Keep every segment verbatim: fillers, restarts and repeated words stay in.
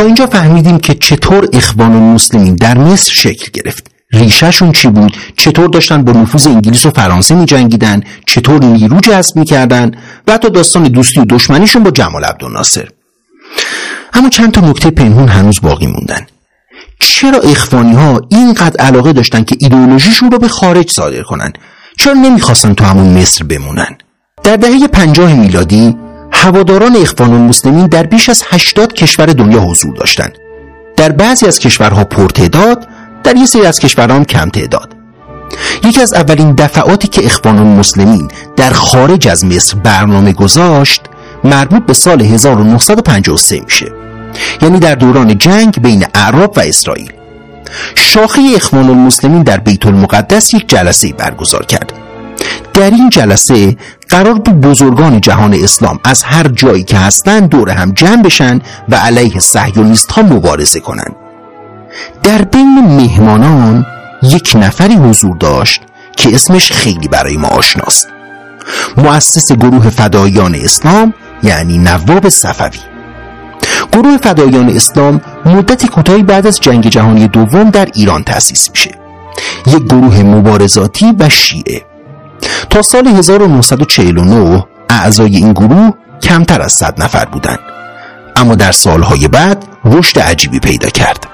تا اینجا فهمیدیم که چطور اخوان المسلمین در مصر شکل گرفت، ریشهشون چی بود، چطور داشتن با نفوذ انگلیس و فرانسه می جنگیدن، چطور نیرو جذب می کردن و حتی داستان دوستی و دشمنیشون با جمال عبدالناصر. اما چند تا نکته پنهون هنوز باقی موندن. چرا اخوانی ها اینقدر علاقه داشتن که ایدئولوژیشون رو به خارج صادر کنن؟ چرا نمیخواستن تو همون مصر بمونن؟ در دهه پنجاه میلادی هواداران اخوان المسلمین در بیش از هشتاد کشور دنیا حضور داشتند. در بعضی از کشورها پرتعداد، در یه سری از کشورها هم کم تعداد. یکی از اولین دفعاتی که اخوان المسلمین در خارج از مصر برنامه گذاشت مربوط به سال هزار و نهصد و پنجاه و سه میشه، یعنی در دوران جنگ بین اعراب و اسرائیل. شاخه اخوان المسلمین در بیت المقدس یک جلسه برگزار کرد. در این جلسه قرار بود بزرگان جهان اسلام از هر جایی که هستن دور هم جمع بشن و علیه صهیونیست ها مبارزه کنن. در بین مهمانان یک نفری حضور داشت که اسمش خیلی برای ما آشناست. مؤسس گروه فداییان اسلام، یعنی نواب صفوی. گروه فداییان اسلام مدتی کوتاهی بعد از جنگ جهانی دوم در ایران تأسیس میشه. یک گروه مبارزاتی و شیعه. تا سال هزار و نهصد و چهل و نه اعضای این گروه کمتر از صد نفر بودند، اما در سالهای بعد رشد عجیبی پیدا کرد.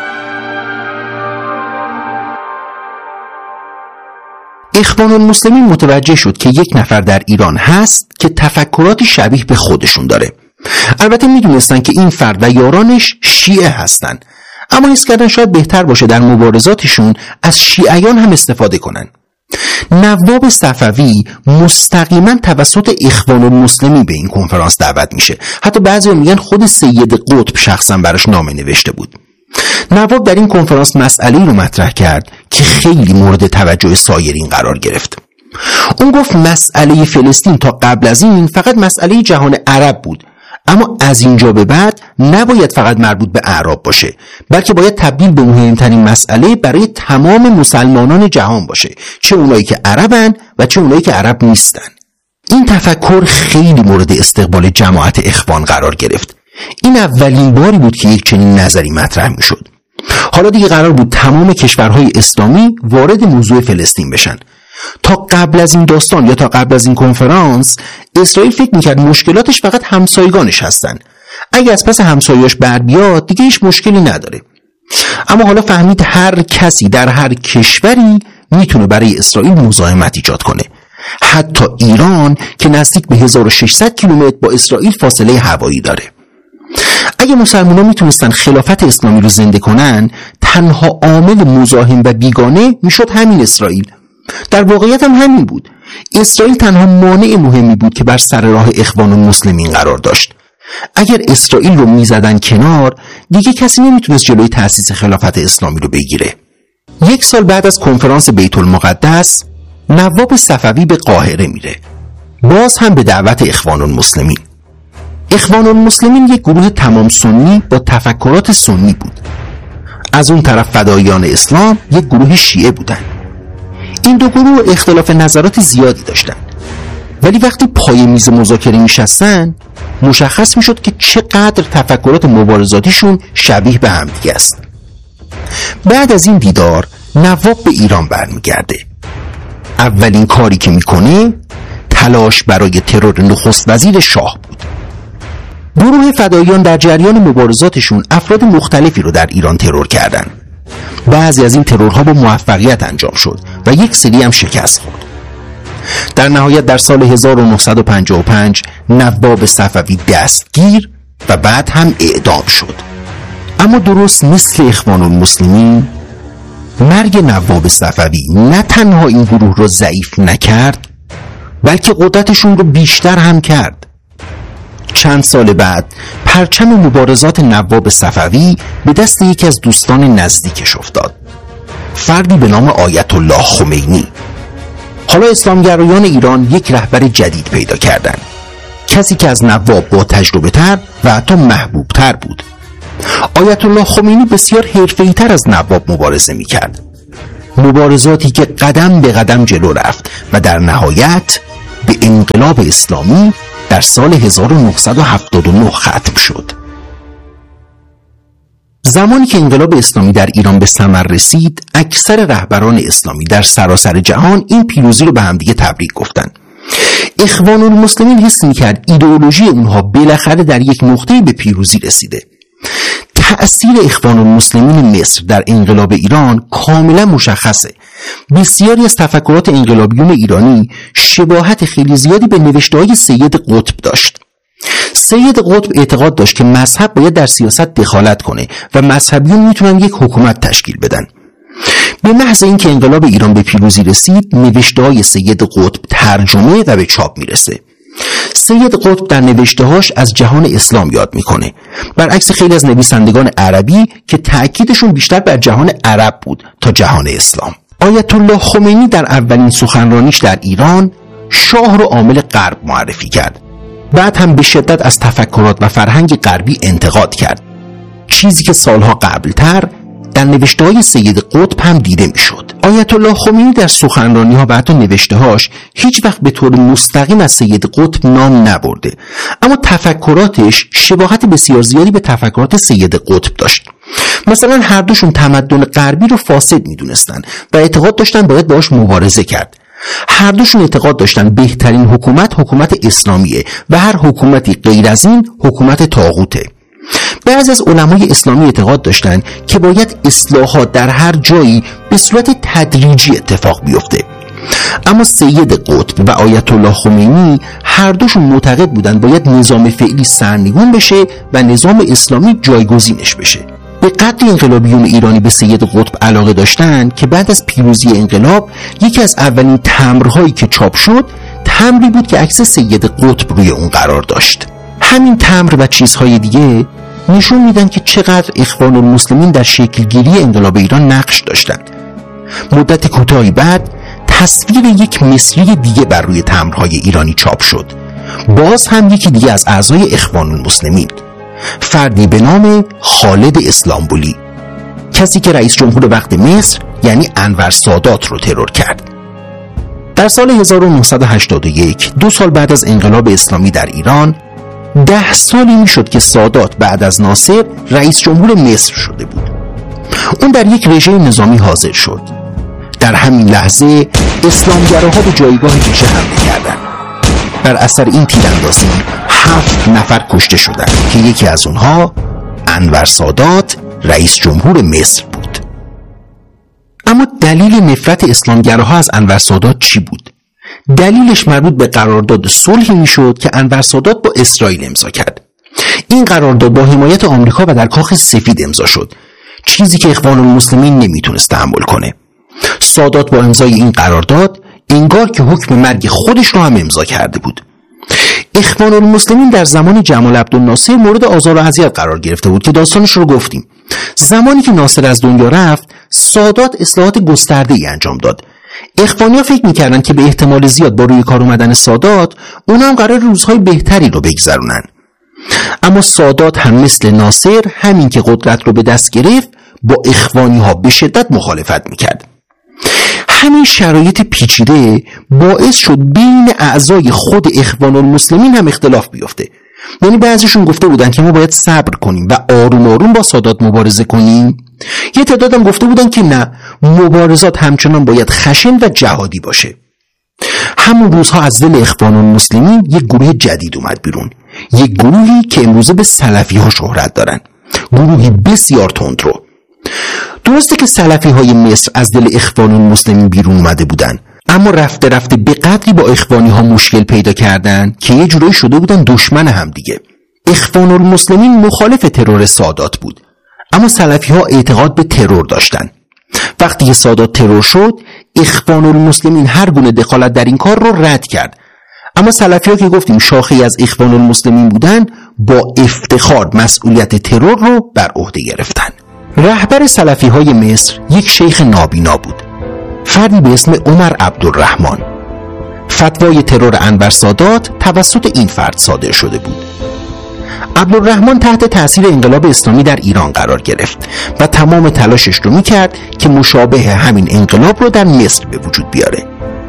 اخوان المسلمین متوجه شد که یک نفر در ایران هست که تفکراتی شبیه به خودشون داره. البته میدونستن که این فرد و یارانش شیعه هستن، اما حس کردن شاید بهتر باشه در مبارزاتشون از شیعیان هم استفاده کنن. نواب صفوی مستقیما توسط اخوان المسلمین به این کنفرانس دعوت میشه. حتی بعضی میگن خود سید قطب شخصا براش نامه نوشته بود. نواب در این کنفرانس مسئله‌ای رو مطرح کرد که خیلی مورد توجه سایرین قرار گرفت. اون گفت مسئله فلسطین تا قبل از این فقط مسئله جهان عرب بود، اما از اینجا به بعد نباید فقط مربوط به اعراب باشه، بلکه باید تبدیل به مهمترین مسئله برای تمام مسلمانان جهان باشه، چه اونایی که عربن و چه اونایی که عرب نیستن. این تفکر خیلی مورد استقبال جماعت اخوان قرار گرفت. این اولین باری بود که یک چنین نظری مطرح می شد. حالا دیگه قرار بود تمام کشورهای اسلامی وارد موضوع فلسطین بشن. تا قبل از این داستان یا تا قبل از این کنفرانس اسرائیل فکر میکرد مشکلاتش فقط همسایگانش هستن. اگه از پس همسایه‌اش بر بیاد دیگه هیچ مشکلی نداره. اما حالا فهمید هر کسی در هر کشوری میتونه برای اسرائیل مزاحمت ایجاد کنه. حتی ایران که نزدیک به هزار و ششصد کیلومتر با اسرائیل فاصله هوایی داره. اگه مسلمانان میتونستن خلافت اسلامی رو زنده کنن، تنها عامل مزاحم و بیگانه میشد همین اسرائیل. در واقعیت هم همین بود. اسرائیل تنها مانع مهمی بود که بر سر راه اخوان المسلمین قرار داشت. اگر اسرائیل رو میزدن کنار، دیگه کسی نمیتونست جلوی تأسیس خلافت اسلامی رو بگیره. یک سال بعد از کنفرانس بیت المقدس، نواب صفوی به قاهره میره، باز هم به دعوت اخوان المسلمین. اخوان المسلمین یک گروه تمام سنی با تفکرات سنی بود. از اون طرف فداییان اسلام یک گروه شیعه بودن. این دو گروه اختلاف نظرات زیادی داشتن، ولی وقتی پای میز مذاکره میشستن مشخص میشد که چقدر تفکرات مبارزاتیشون شبیه به هم دیگه است. بعد از این دیدار نواب به ایران برمیگرده. اولین کاری که میکنه تلاش برای ترور نخست وزیر شاه بود. گروه فداییان در جریان مبارزاتشون افراد مختلفی رو در ایران ترور کردن. بعضی از این ترورها با موفقیت انجام شد و یک سری هم شکست خورد. در نهایت در سال هزار و نهصد و پنجاه و پنج نواب صفوی دستگیر و بعد هم اعدام شد. اما درست مثل اخوان المسلمین، مرگ نواب صفوی نه تنها این گروه رو ضعیف نکرد، بلکه قدرتشون رو بیشتر هم کرد. چند سال بعد پرچم مبارزات نواب صفوی به دست یکی از دوستان نزدیکش افتاد، فردی به نام آیت الله خمینی. حالا اسلامگرایان ایران یک رهبر جدید پیدا کردند، کسی که از نواب با تجربه تر و حتی محبوب تر بود. آیت الله خمینی بسیار حرفه‌ای تر از نواب مبارزه می کرد، مبارزاتی که قدم به قدم جلو رفت و در نهایت به انقلاب اسلامی در سال هزار و نهصد و هفتاد و نه ختم شد. زمانی که انقلاب اسلامی در ایران به ثمر رسید، اکثر رهبران اسلامی در سراسر جهان این پیروزی رو به همدیگه تبریک گفتن. اخوان المسلمین حس می‌کرد ایدئولوژی اونها بالاخره در یک نقطه‌ای به پیروزی رسیده. تأثیر اخوان المسلمین مصر در انقلاب ایران کاملا مشخصه. بسیاری از تفکرات انقلابیون ایرانی شباهت خیلی زیادی به نوشته‌های سید قطب داشت. سید قطب اعتقاد داشت که مذهب باید در سیاست دخالت کنه و مذهبیون میتونن یک حکومت تشکیل بدن. به محض اینکه انقلاب ایران به پیروزی رسید، نوشته‌های سید قطب ترجمه و به چاپ میرسه. سید قطب در نوشته‌هاش از جهان اسلام یاد میکنه، برعکس خیلی از نویسندگان عربی که تأکیدشون بیشتر بر جهان عرب بود تا جهان اسلام. آیت الله خمینی در اولین سخنرانیش در ایران شاه رو عامل غرب معرفی کرد. بعد هم به شدت از تفکرات و فرهنگ غربی انتقاد کرد، چیزی که سالها قبلتر در نوشته‌های سید قطب هم دیده میشد. آیت الله خمینی در سخنرانی‌ها و حتی نوشته‌هاش هیچ وقت به طور مستقیم از سید قطب نام نبرده، اما تفکراتش شباهت بسیار زیادی به تفکرات سید قطب داشت. مثلا هر دوشون تمدن غربی رو فاسد میدونستن و اعتقاد داشتن باید باهاش مبارزه کرد. هر دوشون اعتقاد داشتن بهترین حکومت حکومت اسلامیه و هر حکومتی غیر از این حکومت طاغوته. بعضی از علمای اسلامی اعتقاد داشتند که باید اصلاحات در هر جایی به صورت تدریجی اتفاق بیفته. اما سید قطب و آیت الله خمینی هر دوشون معتقد بودند باید نظام فعلی سرنگون بشه و نظام اسلامی جایگزینش بشه. به قدری انقلابیون ایرانی به سید قطب علاقه داشتند که بعد از پیروزی انقلاب یکی از اولین تمبرهایی که چاپ شد تمبری بود که عکس سید قطب روی اون قرار داشت. همین تمبر و چیزهای دیگه نشون میدن که چقدر اخوان المسلمین در شکلگیری انقلاب ایران نقش داشتند. مدت کوتاهی بعد تصویر یک مصری دیگه بر روی تمبرهای ایرانی چاپ شد، باز هم یکی دیگه از اعضای اخوان المسلمین، فردی به نام خالد اسلامبولی، کسی که رئیس جمهور وقت مصر یعنی انور سادات رو ترور کرد. در سال هزار و نهصد و هشتاد و یک، دو سال بعد از انقلاب اسلامی در ایران، ده سالی میشد که سادات بعد از ناصر رئیس جمهور مصر شده بود. اون در یک رژیم نظامی حاضر شد. در همین لحظه اسلامگراها به جایگاه رژه حمله کردند. بر اثر این تیراندازی هفت نفر کشته شدند که یکی از اونها انور سادات رئیس جمهور مصر بود. اما دلیل نفرت اسلامگراها از انور سادات چی بود؟ دلیلش مربوط به قرارداد صلحی میشد که انور سادات با اسرائیل امضا کرد. این قرارداد با حمایت آمریکا و در کاخ سفید امضا شد، چیزی که اخوان المسلمین نمیتونست تحمل کنه. سادات با امضای این قرارداد انگار که حکم مرگ خودش رو هم امضا کرده بود. اخوان المسلمین در زمان جمال عبدالناصر مورد آزار و اذیت قرار گرفته بود که داستانش رو گفتیم. زمانی که ناصر از دنیا رفت، سادات اصلاحات گسترده‌ای انجام داد. اخوانی‌ها فکر می‌کردن که به احتمال زیاد با روی کار اومدن سادات اونا هم قرار روزهای بهتری رو بگذرونن. اما سادات هم مثل ناصر همین که قدرت رو به دست گرفت با اخوانی‌ها به شدت مخالفت می‌کرد. همین شرایط پیچیده باعث شد بین اعضای خود اخوان المسلمین هم اختلاف بیفته. یعنی بعضیشون گفته بودن که ما باید صبر کنیم و آروم آروم با سادات مبارزه کنیم. یه تعداد هم گفته بودن که نه، مبارزات همچنان باید خشن و جهادی باشه. همون روزها از دل اخوان المسلمین یک گروه جدید اومد بیرون، یک گروهی که امروزه به سلفی ها شهرت دارن، گروهی بسیار تندرو. درسته که سلفی های مصر از دل اخوان المسلمین بیرون اومده بودن، اما رفته رفته به قدری با اخوانی ها مشکل پیدا کردن که یه جورایی شده بودن دشمن هم دیگه. اخوان المسلمین مخالف ترور سادات بود، اما سلفی ها اعتقاد به ترور داشتن. وقتی که سادات ترور شد، اخوان المسلمین هر گونه دخالت در این کار رو رد کرد. اما سلفی ها که گفتیم شاخه‌ای از اخوان المسلمین بودن، با افتخار مسئولیت ترور رو بر عهده گرفتن. رهبر سلفی های مصر یک شیخ نابینا بود، فردی به اسم عمر عبدالرحمن. فتوای ترور انور سادات توسط این فرد صادر شده بود. عبدالرحمن تحت تاثیر انقلاب اسلامی در ایران قرار گرفت و تمام تلاشش رو میکرد که مشابه همین انقلاب رو در مصر به وجود بیاره.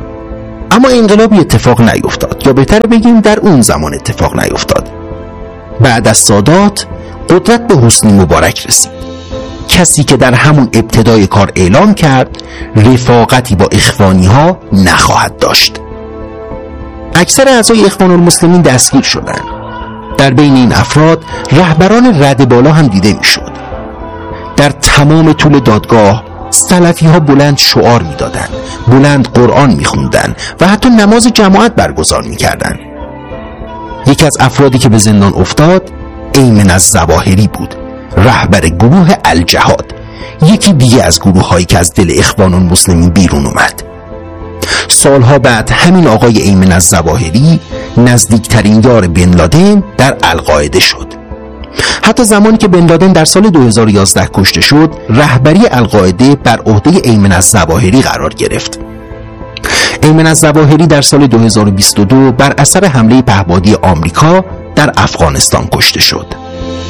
اما انقلابی اتفاق نیفتاد، یا بهتر بگیم در اون زمان اتفاق نیفتاد. بعد از سادات قدرت به حسنی مبارک رسید. کسی که در همون ابتدای کار اعلام کرد رفاقتی با اخوانی ها نخواهد داشت. اکثر اعضای اخوان المسلمین دستگیر شدند. در بین این افراد رهبران رده بالا هم دیده میشد. در تمام طول دادگاه سلفی ها بلند شعار میدادند، بلند قرآن میخوندند و حتی نماز جماعت برگزار میکردند. یکی از افرادی که به زندان افتاد ایمن الظواهری بود، رهبر گروه الجهاد، یکی دیگه از گروه هایی که از دل اخوان المسلمین بیرون اومد. سالها بعد همین آقای ایمن الظواهری نزدیکترین یار بن لادن در القاعده شد. حتی زمانی که بن لادن در سال دو هزار و یازده کشته شد، رهبری القاعده بر عهده ایمن الظواهری قرار گرفت. ایمن الظواهری در سال دو هزار و بیست و دو بر اثر حمله پهپادی آمریکا در افغانستان کشته شد.